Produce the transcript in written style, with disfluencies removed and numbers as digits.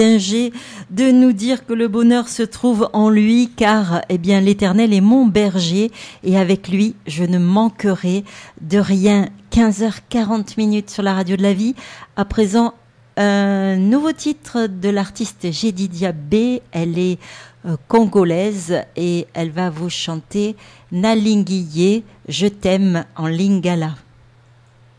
de nous dire que le bonheur se trouve en lui, car eh bien l'Éternel est mon berger et avec lui je ne manquerai de rien. 15h40 sur la radio de la vie. À présent, un nouveau titre de l'artiste Jedidia B. Elle est congolaise et elle va vous chanter Nalinguiye, je t'aime en lingala.